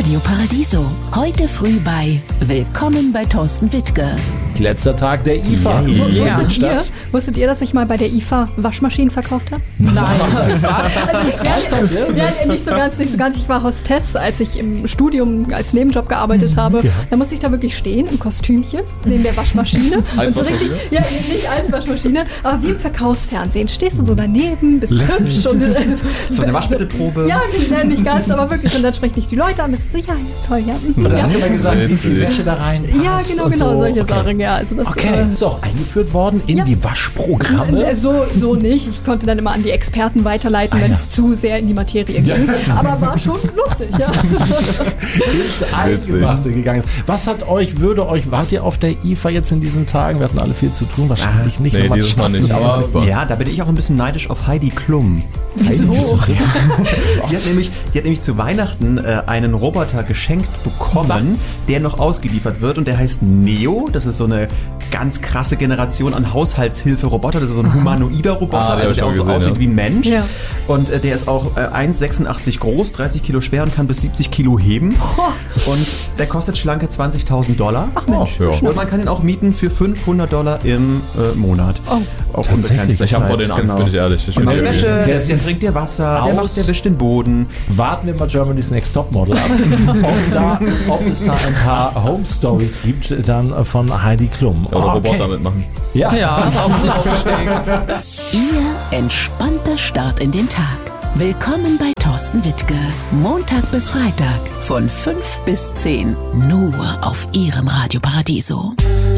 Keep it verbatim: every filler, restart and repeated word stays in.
Radio Paradiso. Heute früh bei Willkommen bei Thorsten Wittke. Letzter Tag der I F A. Yeah. Ja. Wusstet, ihr, wusstet ihr, dass ich mal bei der I F A Waschmaschinen verkauft habe? Nein. Also, ja, ja, nicht so ganz, nicht so ganz. Ich war Hostess, als ich im Studium als Nebenjob gearbeitet habe. Ja. Da musste ich da wirklich stehen, im Kostümchen, neben der Waschmaschine. Als und so richtig, ja, nicht als Waschmaschine, aber wie im Verkaufsfernsehen. Stehst du so daneben, bist hübsch. Und, so eine Waschmittelprobe. Ja, nicht ganz, aber wirklich. Und dann sprechen dich die Leute an. Bist du so, ja, toll, ja. Und dann ja. hast du mal gesagt, wie viel Wäsche da rein passt. Ja, genau, genau, so. solche okay. Sachen. Ja, also das, okay, äh, ist auch eingeführt worden in ja. die Waschprogramme? So, so nicht. Ich konnte dann immer an die Experten weiterleiten, ah, wenn ja. es zu sehr in die Materie ging. Ja. Aber war schon lustig, ja. Ins Eingemachte gegangen ist. Was hat euch, würde euch, wart ihr auf der I F A jetzt in diesen Tagen? Wir hatten alle viel zu tun, wahrscheinlich ah, nicht. Nee, dieses Mal nicht. Aber ja, da bin ich auch ein bisschen neidisch auf Heidi Klum. Wieso? die, hat nämlich, die hat nämlich zu Weihnachten äh, einen Roboter geschenkt bekommen, Was? der noch ausgeliefert wird und der heißt Neo. Das ist so eine ganz krasse Generation an Haushaltshilfe-Roboter. Das ist so ein humanoider Roboter, ah, also der auch so gesehen, aussieht ja. wie ein Mensch. Ja. Und äh, der ist auch äh, eins Komma sechsundachtzig groß, dreißig Kilo schwer und kann bis siebzig Kilo heben. Oh. Und der kostet schlanke zwanzigtausend Dollar. Ach Mensch. Oh, ja. Und man kann ihn auch mieten für fünfhundert Dollar im äh, Monat. Oh. Auch tatsächlich. Ich habe vor den Angst, genau. bin ich ehrlich. Ich genau. bin Der, Wäsche, der, der trinkt dir Wasser, der, macht, der wischt den Boden. Warten wir mal Germany's Next Topmodel ab, ob, da, ob es da ein paar Home Stories gibt dann von Heidi Klum. Oder okay. Roboter mitmachen. Ja, ja auch Ihr entspannter Start in den Tag. Willkommen bei Thorsten Wittke. Montag bis Freitag von fünf bis zehn. Nur auf Ihrem Radio Paradiso.